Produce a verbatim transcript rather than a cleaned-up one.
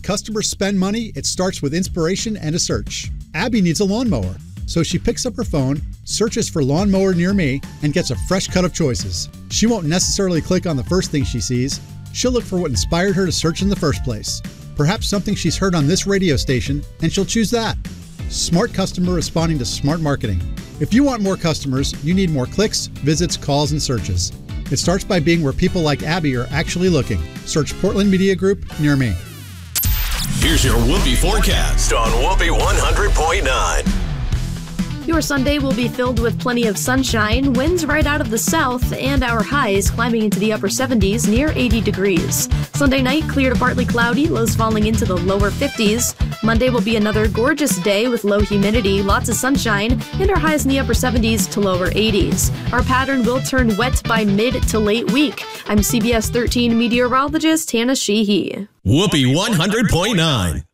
customers spend money, it starts with inspiration and a search. Abby needs a lawnmower, so she picks up her phone, searches for lawnmower near me, and gets a fresh cut of choices. She won't necessarily click on the first thing she sees. She'll look for what inspired her to search in the first place. Perhaps something she's heard on this radio station, and she'll choose that. Smart customer responding to smart marketing. If you want more customers, you need more clicks, visits, calls, and searches. It starts by being where people like Abby are actually looking. Search Portland Media Group near me. Here's your Whoopee forecast on Whoopee one hundred point nine. Your Sunday will be filled with plenty of sunshine, winds right out of the south, and our highs climbing into the upper seventies near eighty degrees. Sunday night, clear to partly cloudy, lows falling into the lower fifties. Monday will be another gorgeous day with low humidity, lots of sunshine, and our highs in the upper seventies to lower eighties. Our pattern will turn wet by mid to late week. I'm C B S thirteen meteorologist Hannah Sheehy. Whoopee one hundred point nine.